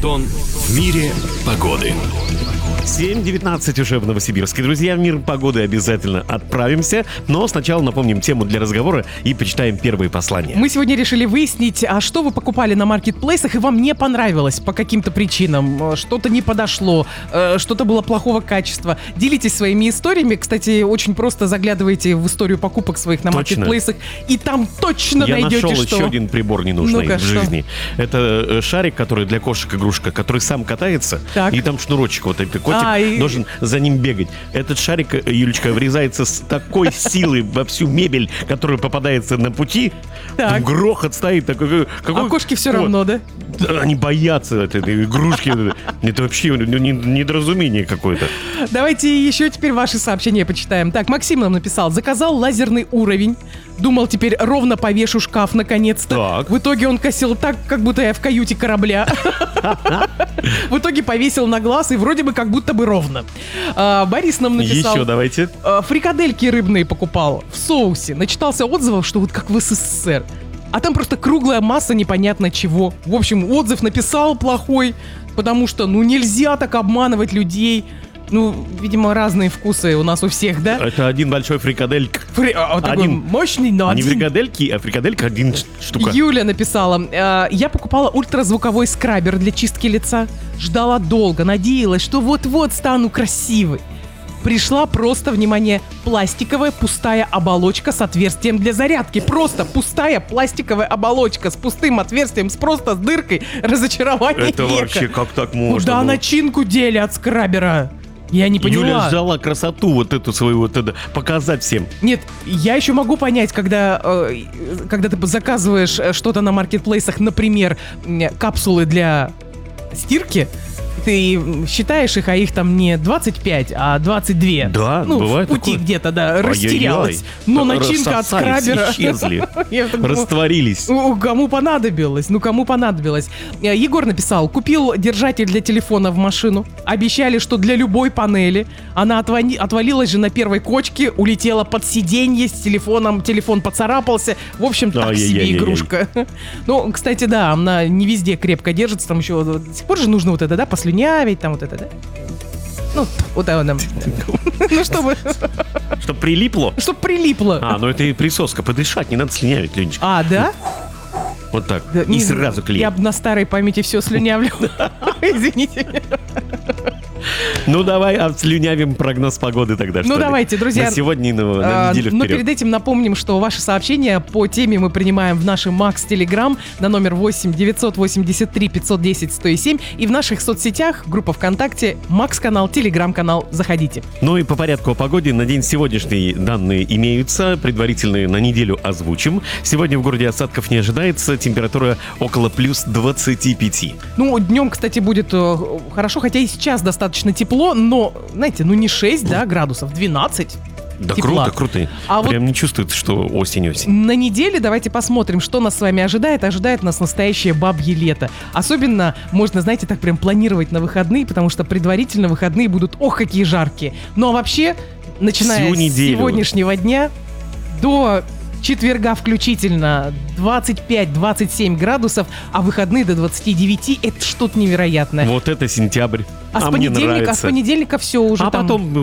Антон в мире погоды. 7:19 уже в Новосибирске. Друзья, в мир погоды обязательно отправимся, но сначала напомним тему для разговора и почитаем первые послания. Мы сегодня решили выяснить, а что вы покупали на маркетплейсах и вам не понравилось по каким-то причинам. Что-то не подошло, что-то было плохого качества. Делитесь своими историями. Кстати, очень просто заглядывайте в историю покупок своих на маркетплейсах, и там точно Я найдете, нашел что... еще один прибор ненужный Ну-ка, в жизни. Это шарик, который для кошек игрушка, который сам катается, Так. и там шнурочек вот этот котик и- должен за ним бегать. Этот шарик, Юлечка, врезается с такой силой во всю мебель, которая попадается на пути. Так. Там грохот стоит такой. А кошки все равно, да? Они боятся этой игрушки. Это вообще недоразумение какое-то. Давайте еще теперь ваши сообщения почитаем. Так, Максим нам написал: заказал лазерный уровень. Думал, теперь ровно повешу шкаф наконец-то. Так. В итоге он косил так, как будто я в каюте корабля. В итоге повесил на глаз, и вроде бы как будто бы ровно. Борис нам написал: Еще давайте. фрикадельки рыбные покупал в соусе. Начитался отзывов, что вот как в СССР. А там просто круглая масса непонятно чего. В общем, отзыв написал плохой, потому что, нельзя так обманывать людей. Видимо, разные вкусы у нас у всех, да? Это один большой фрикадельк. Такой мощный, но Не один. фрикадельки, а фрикаделька один штука. Юля написала: я покупала ультразвуковой скрабер для чистки лица. Ждала долго, надеялась, что вот-вот стану красивой. Пришла просто, внимание, пластиковая пустая оболочка с отверстием для зарядки. Просто пустая пластиковая оболочка с пустым отверстием, с дыркой. Разочарование Это века. вообще как так можно? Куда было? начинку дели от скрабера? Я не поняла. Юля ждала красоту вот эту свою, показать всем. Нет, я еще могу понять, когда ты заказываешь что-то на маркетплейсах, например, капсулы для стирки, ты считаешь их, а их там не 25, а 22. Да, бывает в пути такое. где-то, да, растерялась. Ай-яй-яй. Но начинка от Рассосались, скрабера... исчезли, Я так думаю, растворились. Кому понадобилось? Кому понадобилось? Егор написал: купил держатель для телефона в машину. Обещали, что для любой панели. Она отвалилась же на первой кочке, улетела под сиденье с телефоном, телефон поцарапался. В общем, так себе Ай-яй-яй-яй-яй. игрушка. Кстати, да, она не везде крепко держится. Там еще до сих пор же нужно вот это, да, послюнявить, там вот это, да? Вот это там. Чтобы... Чтоб прилипло? Чтоб прилипло. Это и присоска. Подышать не надо слюнявить, Ленечка. Да? Вот так. Да, И сразу клей. Я бы на старой памяти все слюнявлю. Извините. Давай отслюнявим прогноз погоды тогда, что ли? Давайте, друзья. На сегодня и на неделю Но вперед. перед этим напомним, что ваши сообщения по теме мы принимаем в нашем Макс Телеграм на номер 8 983 510 107 и в наших соцсетях, группа ВКонтакте, Макс канал, Телеграм-канал. Заходите. И по порядку о погоде. На день сегодняшний данные имеются. Предварительные на неделю озвучим. Сегодня в городе осадков не ожидается. Температура около плюс 25. Днем, кстати, будет хорошо, хотя и сейчас достаточно тепло, но, знаете, не 6, градусов, 12. Да тепла. круто. А Прям не чувствуется, что осень. На неделе давайте посмотрим, что нас с вами ожидает. Ожидает нас настоящее бабье лето. Особенно можно, знаете, так прям планировать на выходные, потому что предварительно выходные будут какие жаркие. А вообще, начиная с сегодняшнего дня до четверга включительно 25-27 градусов, а выходные до 29. Это что-то невероятное. Вот это сентябрь. А с мне нравится. понедельника все уже А там... потом